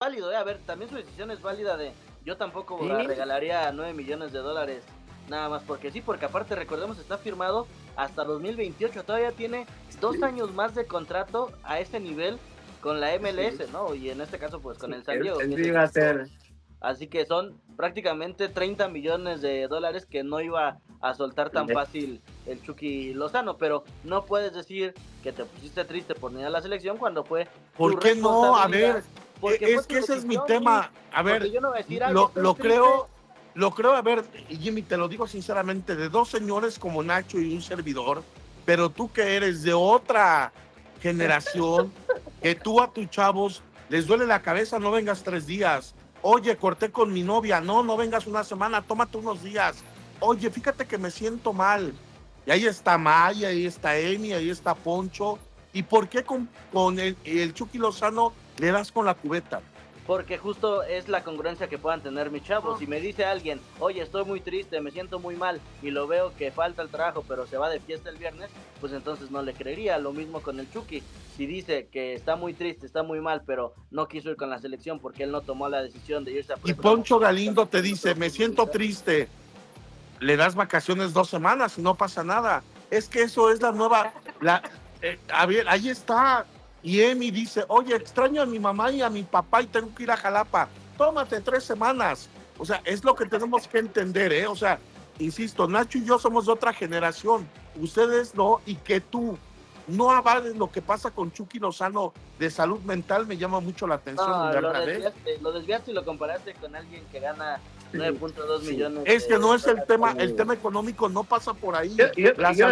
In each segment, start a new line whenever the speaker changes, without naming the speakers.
válido, a ver, también su decisión es válida de, yo tampoco
Sí.
regalaría $9 millones, nada más porque sí, porque aparte recordemos está firmado hasta 2028, todavía tiene 2 años más de contrato a este nivel con la MLS, ¿no? Y en este caso pues con el San Diego.
Él iba a ser...
Así que son prácticamente $30 millones que no iba a soltar tan fácil el Chucky Lozano, pero no puedes decir que te pusiste triste por ir a la selección cuando fue
¿Por qué no? A ver, es que ese es mi tema. A ver,
yo no voy a decir,
lo creo, a ver, Jimmy, te lo digo sinceramente, de dos señores como Nacho y un servidor, pero tú que eres de otra generación, que tú a tus chavos les duele la cabeza, no vengas 3 días. Oye, corté con mi novia, no vengas una semana, tómate unos días. Oye, fíjate que me siento mal. Y ahí está Maya, ahí está Emi, ahí está Poncho. ¿Y por qué con el Chucky Lozano le das con la cubeta?
Porque justo es la congruencia que puedan tener mis chavos. Si me dice alguien, oye, estoy muy triste, me siento muy mal, y lo veo que falta el trabajo, pero se va de fiesta el viernes, pues entonces no le creería. Lo mismo con el Chucky. Si dice que está muy triste, está muy mal, pero no quiso ir con la selección porque él no tomó la decisión de irse a...
Y Poncho Galindo te dice, me siento triste, le das vacaciones 2 semanas y no pasa nada. Es que eso es la nueva... a ver, ahí está. Y Emi dice, oye, extraño a mi mamá y a mi papá y tengo que ir a Jalapa. Tómate 3 semanas. O sea, es lo que tenemos que entender, ¿eh? O sea, insisto, Nacho y yo somos de otra generación. Ustedes no, y que tú no avales lo que pasa con Chucky Lozano de salud mental me llama mucho la atención.
No, lo desviaste y lo comparaste con alguien que gana 9.2 millones.
Es que no es el tema económico no pasa por ahí.
Yo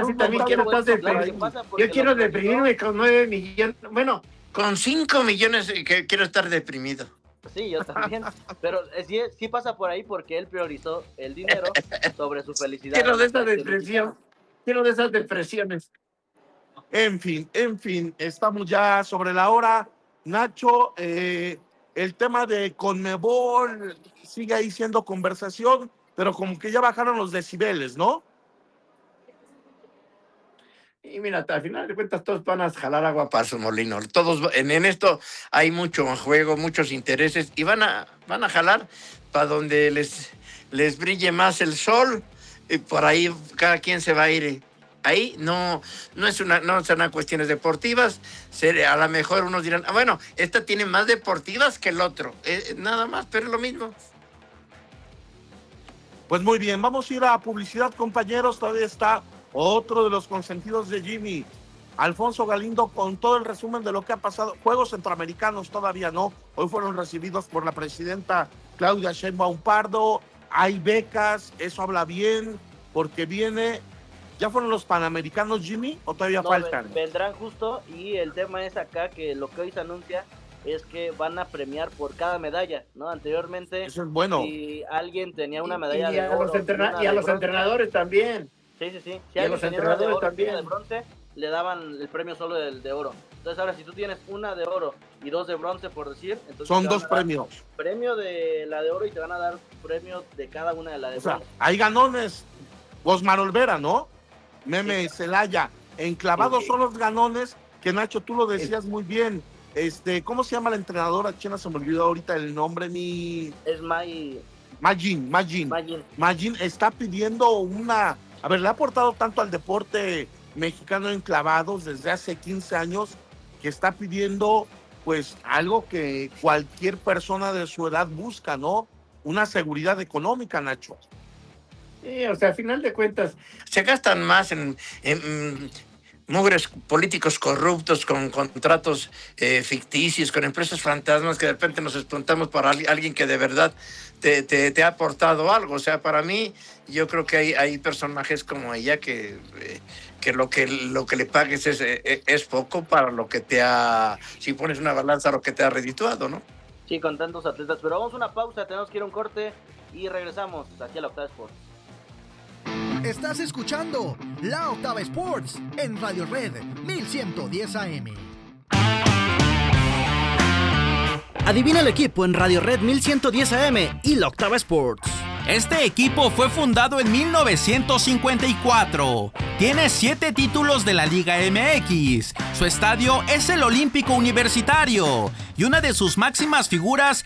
quiero deprimirme con 9 millones, bueno, con 5 millones que quiero estar deprimido.
Sí, yo también, pero sí pasa por ahí porque él priorizó el dinero sobre su felicidad.
Quiero de esa depresión, quiero de esas depresiones.
En fin, estamos ya sobre la hora. Nacho, el tema de Conmebol sigue ahí siendo conversación, pero como que ya bajaron los decibeles, ¿no?
Y mira, al final de cuentas todos van a jalar agua para su molino. Todos en esto hay mucho juego, muchos intereses y van a jalar para donde les brille más el sol y por ahí cada quien se va a ir. Ahí no son cuestiones deportivas. A lo mejor unos dirán, bueno, esta tiene más deportivas que el otro. Nada más, pero es lo mismo.
Pues muy bien, vamos a ir a publicidad, compañeros. Todavía está otro de los consentidos de Jimmy, Alfonso Galindo, con todo el resumen de lo que ha pasado. Juegos Centroamericanos todavía no. Hoy fueron recibidos por la presidenta Claudia Sheinbaum Pardo. Hay becas, eso habla bien, porque viene... ¿Ya fueron los Panamericanos, Jimmy, o todavía faltan?
Vendrán justo, y el tema es acá que lo que hoy se anuncia es que van a premiar por cada medalla, ¿no? Anteriormente,
eso es bueno.
Si alguien tenía una medalla
de oro, y a los entrenadores también.
Sí.
Si alguien tenía una de oro, también.
Una de bronce, le daban el premio solo de oro. Entonces ahora si tú tienes una de oro y 2 de bronce, por decir, entonces
son 2 premios.
Premio de la de oro y te van a dar premio de cada una de la de bronce.
Sea, hay ganones. Osmar Olvera, ¿no? Meme Celaya, enclavados son los ganones, que Nacho, tú lo decías muy bien. ¿Cómo se llama la entrenadora china? Se me olvidó ahorita el nombre.
Es
Magin está pidiendo una... A ver, le ha aportado tanto al deporte mexicano enclavados desde hace 15 años, que está pidiendo, pues, algo que cualquier persona de su edad busca, ¿no? Una seguridad económica, Nacho.
Sí, o sea, al final de cuentas, se gastan más en mugres políticos corruptos con contratos ficticios, con empresas fantasmas que de repente nos espantamos para alguien que de verdad te ha aportado algo. O sea, para mí, yo creo que hay personajes como ella que lo que le pagues es poco para lo que si pones una balanza, lo que te ha redituado, ¿no?
Sí, con tantos atletas. Pero vamos a una pausa, tenemos que ir a un corte y regresamos aquí a la Octava Sports.
Estás escuchando La Octava Sports en Radio Red 1110 AM. Adivina el equipo en Radio Red 1110 AM y La Octava Sports.
Este equipo fue fundado en 1954. Tiene 7 títulos de la Liga MX. Su estadio es el Olímpico Universitario. Y una de sus máximas figuras